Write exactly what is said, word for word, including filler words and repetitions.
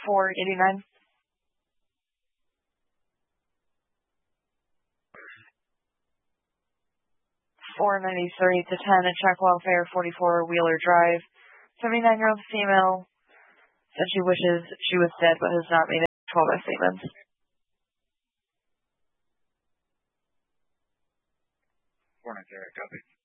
four eighty-nine. four ninety-three to ten at Check Welfare, forty-four Wheeler Drive. seventy-nine-year-old female said she wishes she was dead but has not made it twelve by statements. four ninety-three, copy.